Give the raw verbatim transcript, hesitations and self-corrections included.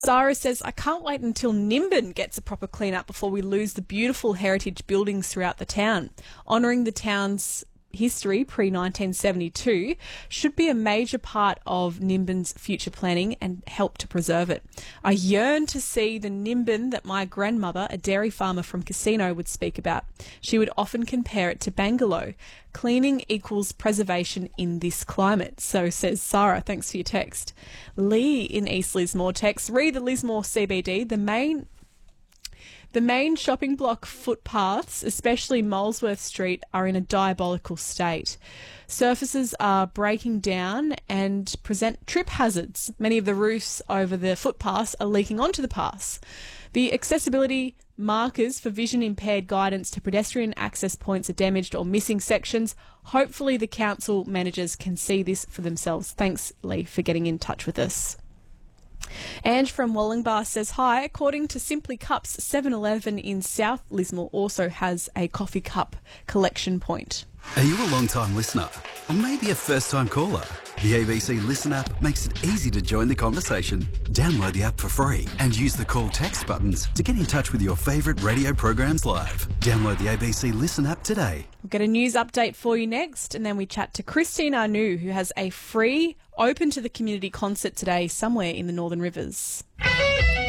Sarah says, I can't wait until Nimbin gets a proper clean up before we lose the beautiful heritage buildings throughout the town. Honouring the town's history pre nineteen seventy-two should be a major part of Nimbin's future planning and help to preserve it. I yearn to see the Nimbin that my grandmother, a dairy farmer from Casino, would speak about. She would often compare it to Bangalow. Cleaning equals preservation in this climate. So says Sarah. Thanks for your text. Lee in East Lismore texts, read the Lismore C B D. The main The main shopping block footpaths, especially Molesworth Street, are in a diabolical state. Surfaces are breaking down and present trip hazards. Many of the roofs over the footpaths are leaking onto the paths. The accessibility markers for vision impaired guidance to pedestrian access points are damaged or missing sections. Hopefully the council managers can see this for themselves. Thanks, Lee, for getting in touch with us. Ange from Wollongbar says, hi, according to Simply Cups, seven eleven in South Lismore also has a coffee cup collection point. Are you a long-time listener? Or maybe a first-time caller? The A B C Listen app makes it easy to join the conversation. Download the app for free and use the call text buttons to get in touch with your favourite radio programs live. Download the A B C Listen app today. We'll get a news update for you next, and then we chat to Christine Arnoux, who has a free, open to the community concert today somewhere in the Northern Rivers.